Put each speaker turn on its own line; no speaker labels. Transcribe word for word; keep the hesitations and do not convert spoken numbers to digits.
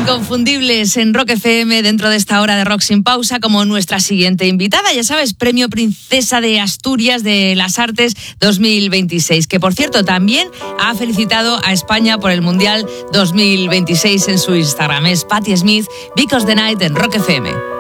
Inconfundibles en Rock F M dentro de esta hora de Rock Sin Pausa, como nuestra siguiente invitada, ya sabes, Premio Princesa de Asturias de las Artes dos mil veintiséis, que por cierto también ha felicitado a España por el Mundial dos mil veintiséis en su Instagram. Es Patti Smith, Because the Night en Rock F M.